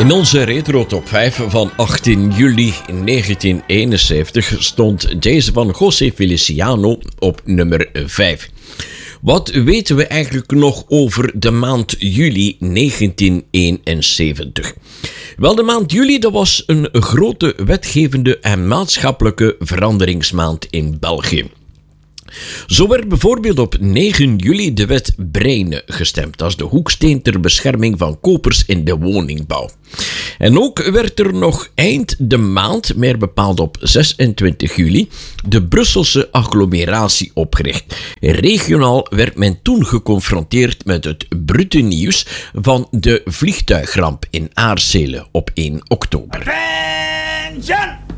In onze retro top 5 van 18 juli 1971 stond deze van José Feliciano op nummer 5. Wat weten we eigenlijk nog over de maand juli 1971? Wel, de maand juli dat was een grote wetgevende en maatschappelijke veranderingsmaand in België. Zo werd bijvoorbeeld op 9 juli de wet Breyne gestemd. Dat is de hoeksteen ter bescherming van kopers in de woningbouw. En ook werd er nog eind de maand, meer bepaald op 26 juli, de Brusselse agglomeratie opgericht. Regionaal werd men toen geconfronteerd met het brute nieuws van de vliegtuigramp in Aarsele op 1 oktober. Attention!